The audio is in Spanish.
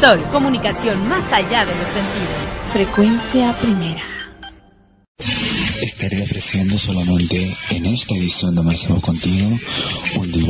Sol, comunicación más allá de los sentidos. Frecuencia primera. Estaré ofreciendo solamente en esta edición de Máximo Contigo un dibujo